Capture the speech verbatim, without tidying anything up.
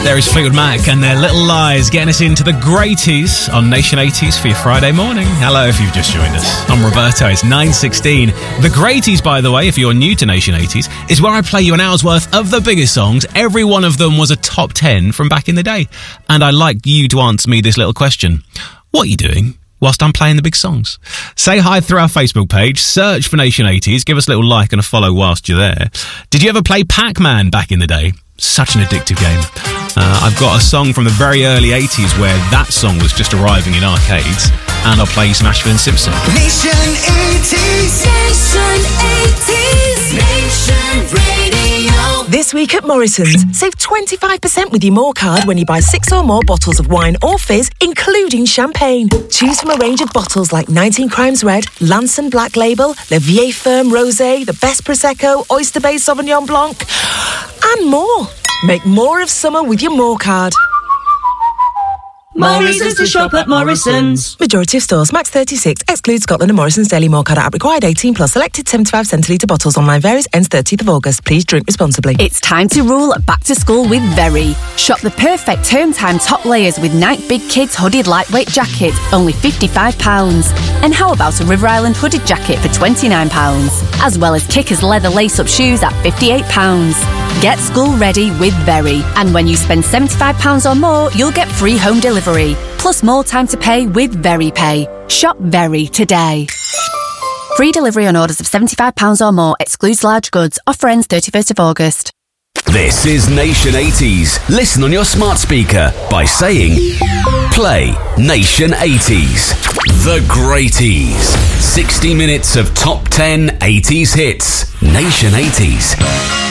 There is Fleetwood Mac and their Little Lies getting us into the greaties on Nation eighties for your Friday morning. Hello if you've just joined us. I'm Roberto, it's nine sixteen. The greaties, by the way, if you're new to Nation eighties, is where I play you an hour's worth of the biggest songs. Every one of them was a top ten from back in the day. And I'd like you to answer me this little question. What are you doing whilst I'm playing the big songs? Say hi through our Facebook page, search for Nation eighties, give us a little like and a follow whilst you're there. Did you ever play Pac-Man back in the day? Such an addictive game. Uh, I've got a song from the very early eighties where that song was just arriving in arcades, and I'll play you some Ashford and Simpson. Nation eighties, Nation eighties, Nation Radio. This week at Morrison's, save twenty-five percent with your More card when you buy six or more bottles of wine or fizz, including champagne. Choose from a range of bottles like nineteen Crimes Red, Lanson Black Label, Le Vieille Ferme Rosé, the Best Prosecco, Oyster Bay Sauvignon Blanc, and more. Make more of summer with your More card. More reasons to shop at Morrison's. Majority of stores, max thirty-six, exclude Scotland and Morrison's Daily More card app required eighteen plus, selected seventy-five centilitre bottles, online varies, ends thirtieth of August. Please drink responsibly. It's time to rule back to school with Very. Shop the perfect term time top layers with Nike Big Kids hooded lightweight jacket, only fifty-five pounds. And how about a River Island hooded jacket for twenty-nine pounds? As well as Kickers leather lace-up shoes at fifty-eight pounds. Get school ready with Very. And when you spend seventy-five pounds or more, you'll get free home delivery. Plus more time to pay with Very Pay. Shop Very today. Free delivery on orders of seventy-five pounds or more. Excludes large goods. Offer ends thirty-first of August. This is Nation eighties. Listen on your smart speaker by saying play Nation eighties. The Greaties. sixty minutes of top ten eighties hits. Nation eighties.